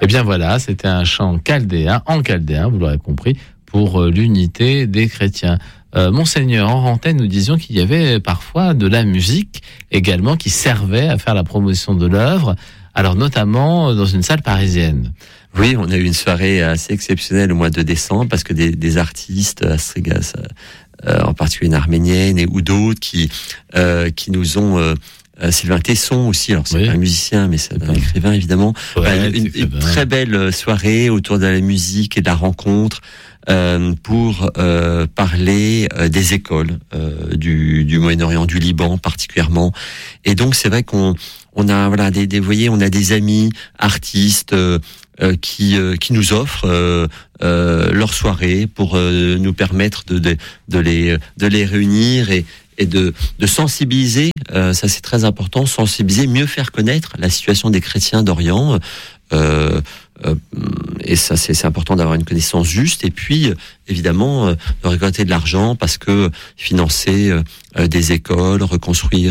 bien voilà, c'était un chant chaldéen, en chaldéen, vous l'aurez compris, pour l'unité des chrétiens. Monseigneur, en antenne, nous disions qu'il y avait parfois de la musique également qui servait à faire la promotion de l'œuvre, alors notamment dans une salle parisienne. Oui, on a eu une soirée assez exceptionnelle au mois de décembre parce que des artistes, Astrigas, en particulier une arménienne ou d'autres qui nous ont... Sylvain Tesson aussi, alors c'est pas un musicien, mais c'est un écrivain évidemment. Une très belle soirée autour de la musique et de la rencontre pour parler des écoles du Moyen-Orient, du Liban particulièrement. Et donc c'est vrai qu'on a on a des amis artistes qui nous offrent leur soirée pour nous permettre de les réunir et de sensibiliser, ça c'est très important, sensibiliser, mieux faire connaître la situation des chrétiens d'Orient, et ça c'est important d'avoir une connaissance juste, et puis évidemment de récolter de l'argent parce que financer des écoles, reconstruire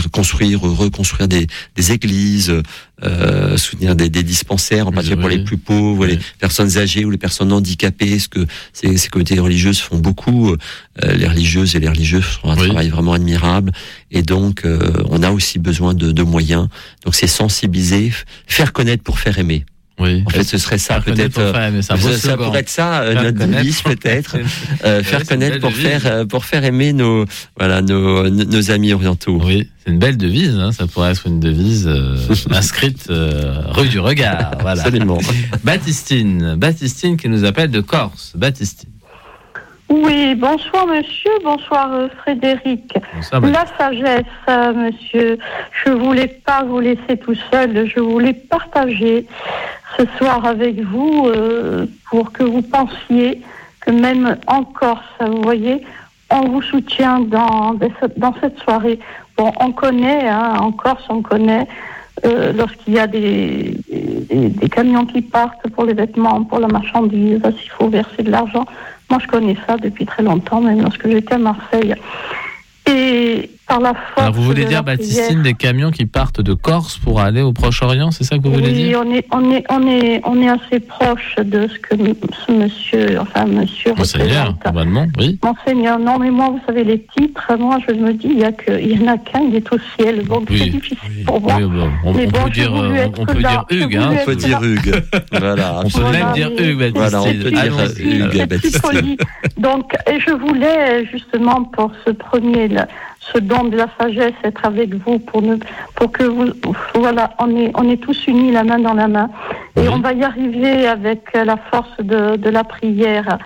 des églises, soutenir des dispensaires, en particulier pour les plus pauvres, les personnes âgées ou les personnes handicapées, ce que ces communautés religieuses font beaucoup. Les religieuses et les religieux font un travail vraiment admirable, et donc on a aussi besoin de moyens. Donc c'est sensibiliser, faire connaître pour faire aimer. Oui. En fait, ce serait ça peut-être. Ça pourrait être ça notre devise peut-être. Faire connaître pour faire aimer nos amis orientaux. Oui, c'est une belle devise. Hein. Ça pourrait être une devise inscrite rue du Regard. Voilà. Absolument. Baptistine qui nous appelle de Corse. Baptistine. Oui, bonsoir monsieur, bonsoir Frédéric. Bonsoir, la sagesse, monsieur, je voulais pas vous laisser tout seul, je voulais partager ce soir avec vous pour que vous pensiez que même en Corse, vous voyez, on vous soutient dans cette soirée. Bon, on connaît, en Corse, on connaît lorsqu'il y a des camions qui partent pour les vêtements, pour la marchandise, s'il faut verser de l'argent. Moi, je connais ça depuis très longtemps, même lorsque j'étais à Marseille. Et par la force. Alors, vous voulez dire, Baptistine, des camions qui partent de Corse pour aller au Proche-Orient, c'est ça que vous voulez dire ? Oui, on est assez proche de ce que ce monsieur Monseigneur, normalement, oui. Monseigneur, non, mais moi, vous savez, les titres, moi, je me dis, il y en a qu'un, il est au ciel. Donc, c'est difficile pour moi. Oui, on peut dire Hugues, hein. On peut dire Hugues. Voilà. On peut même dire Hugues, Baptiste. Voilà, on peut dire Hugues, Baptiste. Donc, et je voulais, justement, pour ce premier, ce don de la sagesse, être avec vous pour que vous, voilà, on est tous unis la main dans la main, et on va y arriver avec la force de la prière.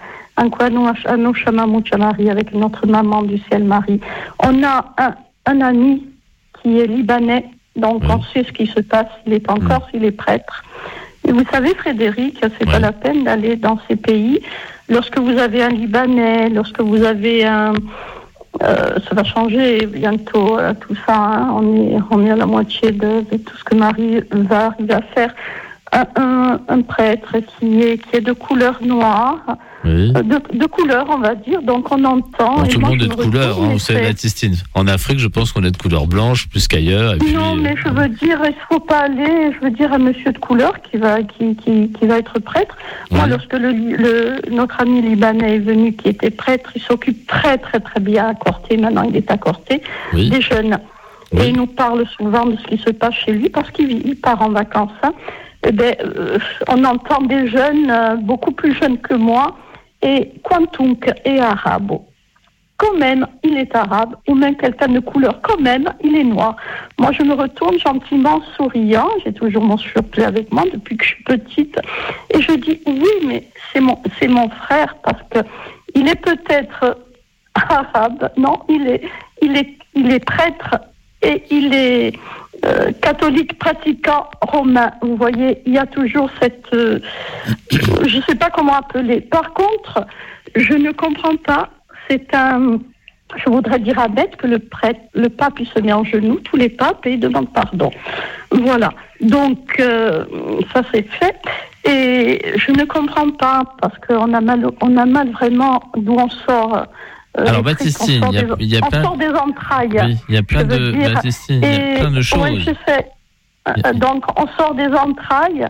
Avec notre maman du ciel Marie. On a un ami qui est libanais, donc on sait ce qui se passe. Il est en Corse, il est prêtre. Et vous savez, Frédéric, c'est pas la peine d'aller dans ces pays. Lorsque vous avez un Libanais, lorsque vous avez ça va changer bientôt, tout ça. Hein. On est à la moitié de tout ce que Marie va arriver à faire. Un prêtre qui est de couleur noire, de couleur, on va dire. Donc on entend. Tout le monde est de couleur, vous savez, Baptistine. En Afrique, je pense qu'on est de couleur blanche plus qu'ailleurs. Non, mais je veux dire, il ne faut pas aller. Je veux dire, un monsieur de couleur qui va être prêtre. Moi, lorsque notre ami libanais est venu, qui était prêtre, il s'occupe très très très bien à Corté. Maintenant, il est à Corté, des jeunes. Et il nous parle souvent de ce qui se passe chez lui parce qu'il part en vacances. Hein. On entend des jeunes, beaucoup plus jeunes que moi, et Quantunk est arabe. Quand même, il est arabe, ou même quelqu'un de couleur, quand même, il est noir. Moi, je me retourne gentiment, souriant, j'ai toujours mon surplus avec moi depuis que je suis petite, et je dis, oui, mais c'est mon frère, parce que il est peut-être arabe, non, il est prêtre, et il est catholique pratiquant romain. Vous voyez, il y a toujours cette... je ne sais pas comment appeler. Par contre, je ne comprends pas, je voudrais dire à Bête que le pape, il se met en genoux, tous les papes, et il demande pardon. Voilà. Donc, ça c'est fait. Et je ne comprends pas, parce qu'on a mal vraiment d'où on sort... Alors Baptistine, il y a plein... On sort des entrailles. Oui, il y a plein de... Baptistine, il y a plein de choses. Oui, je sais. Donc, on sort des entrailles.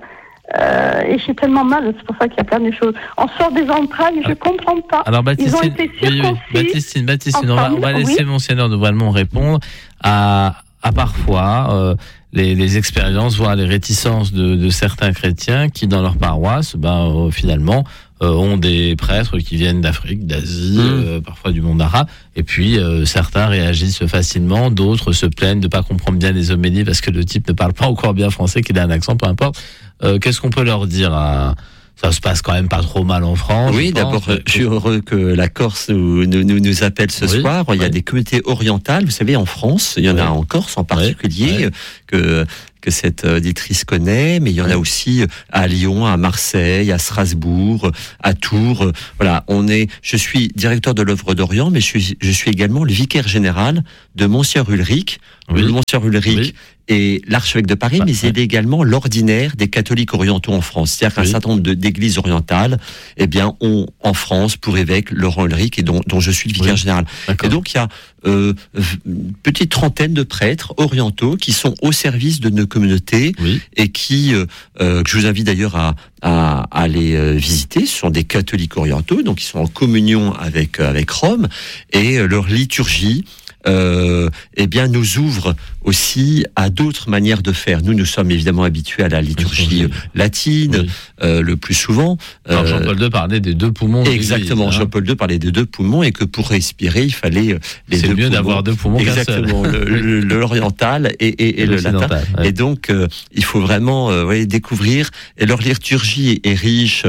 Et j'ai tellement mal, c'est pour ça qu'il y a plein de choses. On sort des entrailles, je comprends pas. Alors Baptistine, ils ont été circoncis. Baptistine, on va laisser Monseigneur de Valmont répondre à parfois les expériences, voire les réticences de certains chrétiens qui, dans leur paroisse, finalement, ont des prêtres qui viennent d'Afrique, d'Asie, parfois du monde arabe, et puis certains réagissent facilement, d'autres se plaignent de pas comprendre bien les homélies parce que le type ne parle pas encore bien français, qu'il a un accent, peu importe. Qu'est-ce qu'on peut leur dire Ça se passe quand même pas trop mal en France. Oui, d'abord, je suis heureux que la Corse nous appelle ce soir. Il y a des communautés orientales, vous savez, en France, il y en a en Corse en particulier, que cette auditrice connaît, mais il y en a aussi à Lyon, à Marseille, à Strasbourg, à Tours. Voilà, je suis directeur de l'œuvre d'Orient, mais je suis également le vicaire général de Monseigneur Ulrich. Le Monseigneur Ulrich est l'archevêque de Paris, mais il est également l'ordinaire des catholiques orientaux en France. C'est-à-dire qu'un certain nombre d'églises orientales, ont en France pour évêque Laurent Ulrich, et dont je suis le vicaire général. Et donc il y a une petite trentaine de prêtres orientaux qui sont au service de nos communautés et qui, que je vous invite d'ailleurs à aller visiter. Ce sont des catholiques orientaux, donc ils sont en communion avec Rome, et leur liturgie nous ouvre aussi à d'autres manières de faire. Nous sommes évidemment habitués à la liturgie latine, le plus souvent. Alors Jean-Paul II parlait des deux poumons. Exactement, Jean-Paul II parlait des deux poumons, et que pour respirer, il fallait les deux poumons. C'est mieux d'avoir deux poumons qu'un seul. Exactement, l'oriental et le latin. Ouais. Et donc, il faut vraiment découvrir. Et leur liturgie est riche.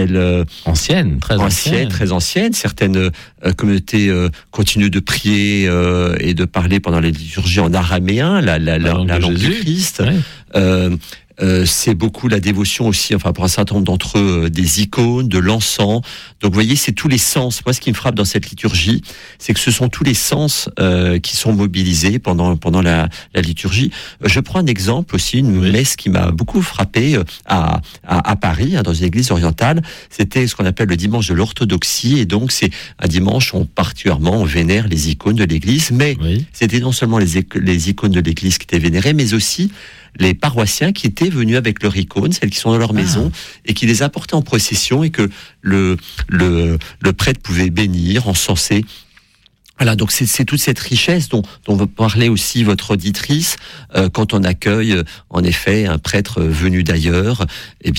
Très ancienne. Certaines communautés continuent de prier et de parler pendant les liturgies en araméen, la langue du Christ. C'est beaucoup la dévotion aussi, pour un certain nombre d'entre eux, des icônes, de l'encens. Donc vous voyez, c'est tous les sens. Moi, ce qui me frappe dans cette liturgie, c'est que ce sont tous les sens qui sont mobilisés pendant la liturgie. Je prends un exemple aussi, une messe qui m'a beaucoup frappé à Paris, dans une église orientale. C'était ce qu'on appelle le dimanche de l'orthodoxie, et donc c'est un dimanche où on vénère les icônes de l'église, mais c'était non seulement les icônes de l'église qui étaient vénérées, mais aussi les paroissiens qui étaient venus avec leurs icônes, celles qui sont dans leur maison, et qui les apportaient en procession, et que le prêtre pouvait bénir, encenser. Voilà, donc c'est toute cette richesse dont va parler aussi votre auditrice quand on accueille en effet un prêtre venu d'ailleurs. Il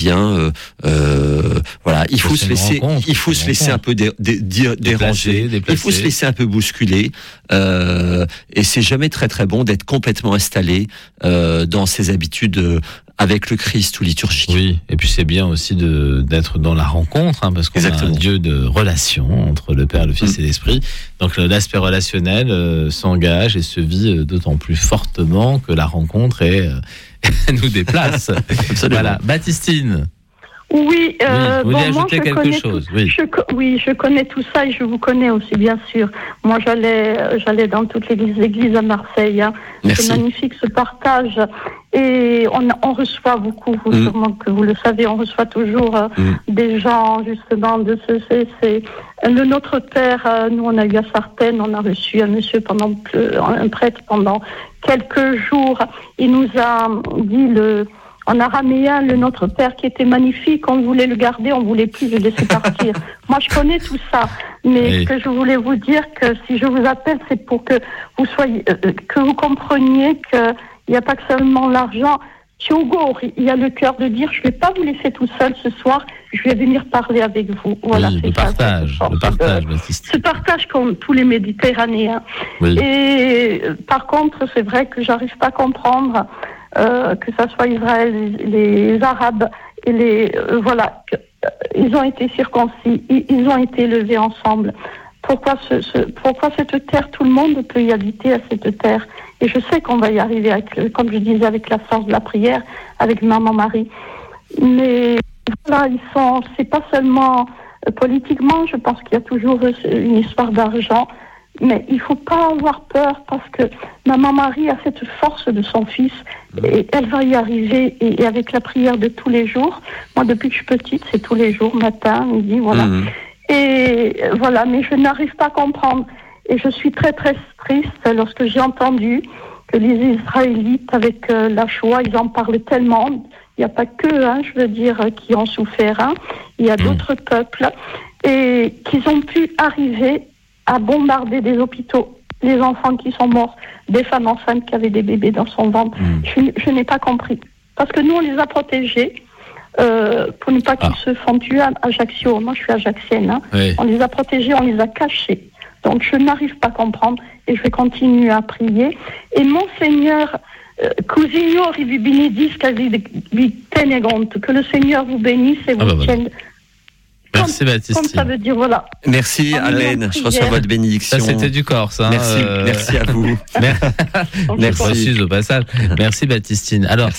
faut se laisser un peu déranger, il faut se laisser un peu bousculer, et c'est jamais très très bon d'être complètement installé dans ses habitudes avec le Christ ou liturgique. Oui, et puis c'est bien aussi d'être dans la rencontre, parce qu'on a un Dieu de relation entre le Père, le Fils et l'Esprit. Donc l'aspect relationnel s'engage et se vit d'autant plus fortement que la rencontre nous déplace. Voilà, Baptistine. Oui, vous voulez ajouter quelque chose? Je connais tout ça, et je vous connais aussi, bien sûr. Moi, j'allais dans toutes les églises à Marseille. C'est magnifique, ce partage. Et on reçoit beaucoup, sûrement que vous le savez, on reçoit toujours des gens, justement, le Notre Père. Nous, on a eu à Sartène, on a reçu un monsieur un prêtre pendant quelques jours. Il nous a dit en araméen, le Notre Père, qui était magnifique, on voulait le garder, on voulait plus le laisser partir. Moi, je connais tout ça, mais ce que je voulais vous dire, que si je vous appelle, c'est pour que vous compreniez qu'il n'y a pas que seulement l'argent. Thiogo, il a le cœur de dire, je ne vais pas vous laisser tout seul ce soir, je vais venir parler avec vous. Voilà, le partage, ce partage comme tous les Méditerranéens. Oui. Et par contre, c'est vrai que j'arrive pas à comprendre que ça soit Israël, les Arabes et ils ont été circoncis, ils ont été élevés ensemble. Pourquoi cette terre, tout le monde peut y habiter à cette terre? Et je sais qu'on va y arriver, comme je disais, avec la force de la prière, avec Maman Marie. Mais voilà, c'est pas seulement politiquement, je pense qu'il y a toujours une histoire d'argent, mais il faut pas avoir peur, parce que Maman Marie a cette force de son fils, et elle va y arriver, et avec la prière de tous les jours. Moi, depuis que je suis petite, c'est tous les jours, matin, midi, voilà. Et voilà, mais je n'arrive pas à comprendre. Et je suis très très triste lorsque j'ai entendu que les Israélites, avec la Shoah, ils en parlent tellement. Il n'y a pas que, je veux dire, qui ont souffert. Il y a d'autres peuples et qu'ils ont pu arriver à bombarder des hôpitaux, les enfants qui sont morts, des femmes enceintes qui avaient des bébés dans son ventre. Je n'ai pas compris. Parce que nous, on les a protégés pour ne pas qu'ils se font tuer à Ajaccio. Moi, je suis ajaxienne. Oui. On les a protégés, on les a cachés. Donc, je n'arrive pas à comprendre et je vais continuer à prier. Et Monseigneur, que le Seigneur vous bénisse et vous tienne. Merci Baptistine. Comme ça veut dire, voilà. Merci Amen, je reçois votre bénédiction. Ça c'était du corps, ça. Merci à vous. Merci au passage. Merci Baptistine. Alors,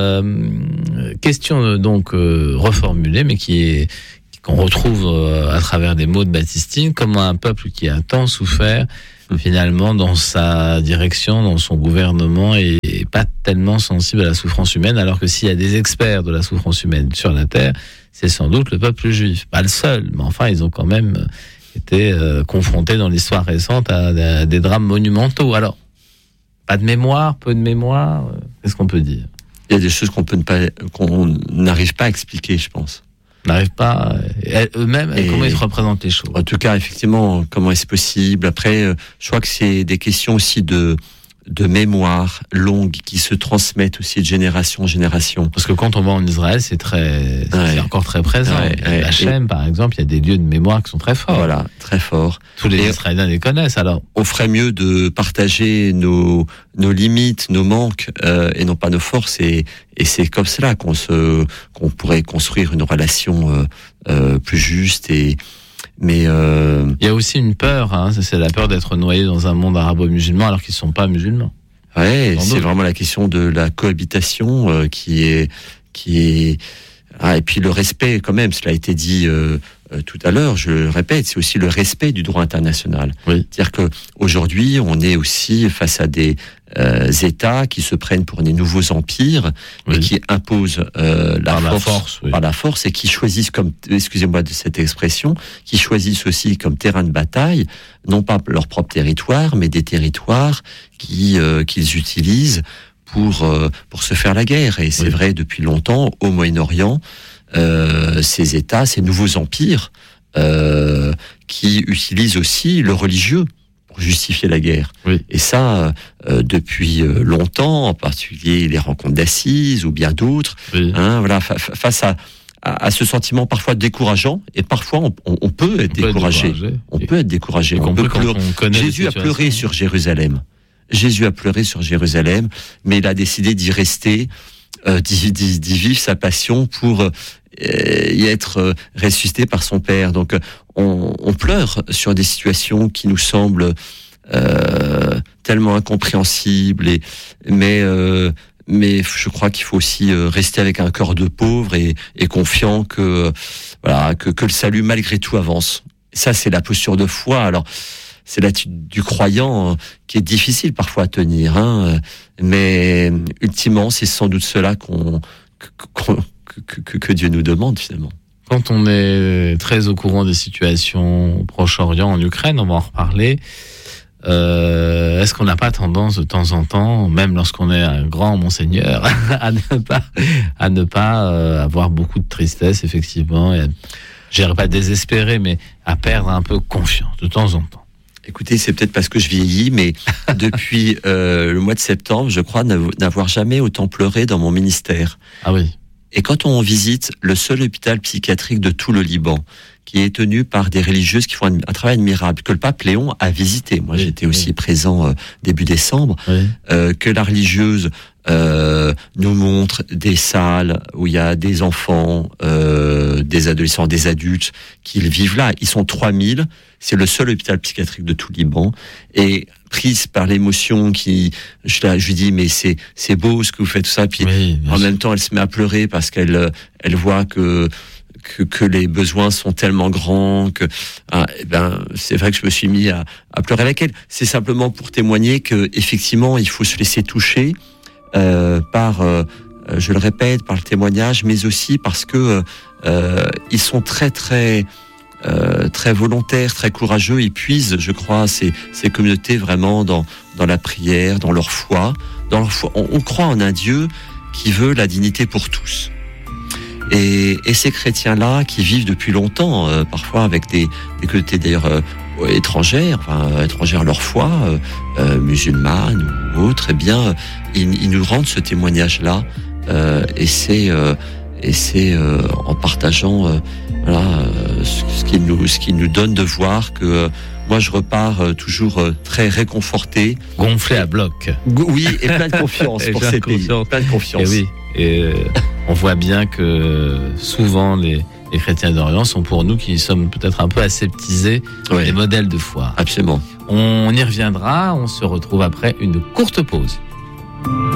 question donc reformulée, mais qu'on retrouve à travers des mots de Baptistine. Comment un peuple qui a tant souffert, finalement, dans sa direction, dans son gouvernement, est pas tellement sensible à la souffrance humaine, alors que s'il y a des experts de la souffrance humaine sur la terre, c'est sans doute le peuple juif. Pas le seul, mais enfin, ils ont quand même été confrontés dans l'histoire récente à des drames monumentaux. Alors, pas de mémoire, peu de mémoire, qu'est-ce qu'on peut dire ? Il y a des choses qu'on n'arrive pas à expliquer, je pense. N'arrive pas eux-mêmes, comment ils représentent les choses. En tout cas, effectivement, comment est-ce possible ? Après, je crois que c'est des questions aussi de mémoire longue qui se transmettent aussi de génération en génération. Parce que quand on va en Israël, c'est encore très présent. Hachem, par exemple, il y a des lieux de mémoire qui sont très forts. Voilà, très forts. Tous les Israéliens les connaissent, alors. On ferait mieux de partager nos limites, nos manques, et non pas nos forces, et c'est comme cela qu'on pourrait construire une relation plus juste mais il y a aussi une peur, c'est la peur d'être noyé dans un monde arabo-musulman alors qu'ils ne sont pas musulmans. Ouais, c'est vraiment la question de la cohabitation qui est et puis le respect quand même, cela a été dit tout à l'heure, je le répète, c'est aussi le respect du droit international. Oui. C'est-à-dire que aujourd'hui, on est aussi face à des États qui se prennent pour des nouveaux empires et qui imposent la force et qui choisissent comme, excusez-moi de cette expression, qui choisissent aussi comme terrain de bataille, non pas leur propre territoire, mais des territoires qu'ils utilisent pour se faire la guerre. Et c'est vrai depuis longtemps au Moyen-Orient. Ces États, ces nouveaux empires qui utilisent aussi le religieux pour justifier la guerre. Oui. Et ça, depuis longtemps, en particulier les rencontres d'Assise ou bien d'autres, voilà, face à ce sentiment parfois décourageant, et parfois on peut être découragé. On peut être découragé. On peut pleurer. Jésus a pleuré sur Jérusalem. Jésus a pleuré sur Jérusalem, mais il a décidé d'y rester, d'y vivre sa passion pour y être ressuscité par son Père. Donc on pleure sur des situations qui nous semblent tellement incompréhensibles, mais je crois qu'il faut aussi rester avec un cœur de pauvre et confiant que le salut malgré tout avance. Ça, c'est la posture de foi. Alors, c'est l'attitude du croyant qui est difficile parfois à tenir, mais ultimement, c'est sans doute cela que Dieu nous demande finalement. Quand on est très au courant des situations au Proche-Orient, en Ukraine, on va en reparler. Est-ce qu'on n'a pas tendance de temps en temps, même lorsqu'on est un grand monseigneur, à ne pas avoir beaucoup de tristesse, effectivement, et je dirais pas désespérer, mais à perdre un peu confiance de temps en temps? Écoutez, c'est peut-être parce que je vieillis, mais depuis le mois de septembre, je crois n'avoir jamais autant pleuré dans mon ministère. Ah oui. Et quand on visite le seul hôpital psychiatrique de tout le Liban, qui est tenu par des religieuses qui font un travail admirable, que le pape Léon a visité. Moi, j'étais aussi présent début décembre, que la religieuse nous montre des salles où il y a des enfants, des adolescents, des adultes qui vivent là. Ils sont 3000. C'est le seul hôpital psychiatrique de tout le Liban. Et prise par l'émotion je lui dis, mais c'est beau ce que vous faites, tout ça. Puis en même temps, elle se met à pleurer parce qu'elle voit que les besoins sont tellement grands c'est vrai que je me suis mis à pleurer avec elle. C'est simplement pour témoigner que effectivement, il faut se laisser toucher par, je le répète, par le témoignage, mais aussi parce que ils sont très très très volontaires, très courageux. Ils puisent, je crois, ces communautés vraiment dans la prière, dans leur foi. On croit en un Dieu qui veut la dignité pour tous. Et ces chrétiens-là qui vivent depuis longtemps, parfois avec des côtés d'ailleurs étrangères à leur foi, musulmanes ou autres, eh bien, ils nous rendent ce témoignage-là, et c'est en partageant ce qu'il nous donne de voir que moi je repars toujours très réconforté, gonflé à bloc. Oui, et plein de confiance pour ces pays, plein de confiance. Et oui, et on voit bien que souvent les chrétiens d'Orient sont pour nous qui sommes peut-être un peu aseptisés, des modèles de foi. Absolument. On y reviendra, on se retrouve après une courte pause.